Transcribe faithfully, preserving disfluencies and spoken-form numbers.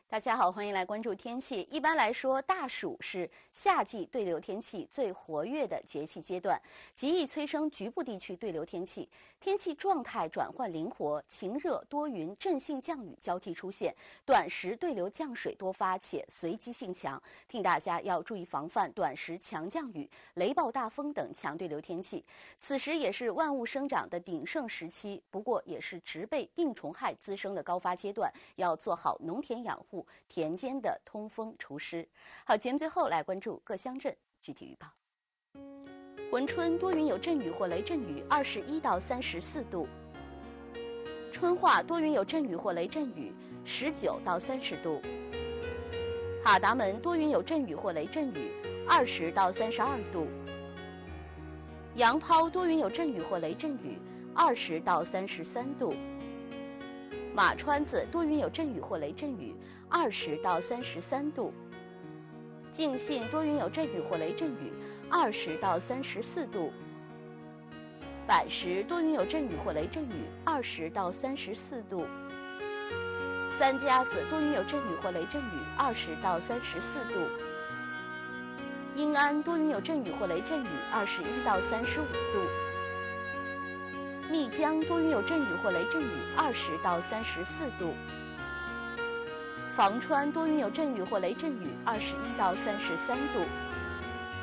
大家好，欢迎来关注天气。一般来说，大暑是夏季对流天气最活跃的节气阶段，极易催生局部地区对流天气。天气状态转换灵活，晴热多云、阵性降雨交替出现，短时对流降水多发且随机性强。听大家要注意防范短时强降雨、雷暴大风等强对流天气。此时也是万物生长的鼎盛时期，不过也是植被病虫害滋生的高发阶段，要做好农田养护。田间的通风除湿。好，节目最后来关注各乡镇具体预报。珲春多云有阵雨或雷阵雨，二十一到三十四度；春化多云有阵雨或雷阵雨，十九到三十度；哈达门多云有阵雨或雷阵雨，二十到三十二度；杨抛多云有阵雨或雷阵雨，二十到三十三度；马川子多云有阵雨或雷阵雨，二十到三十三度；敬信多云有阵雨或雷阵雨，二十到三十四度；板石多云有阵雨或雷阵雨，二十到三十四度；三家子多云有阵雨或雷阵雨，二十到三十四度；英安多云有阵雨或雷阵雨，二十一到三十五度；密江多云有阵雨或雷阵雨，二十到三十四度；房川多云有阵雨或雷阵雨，二十一到三十三度。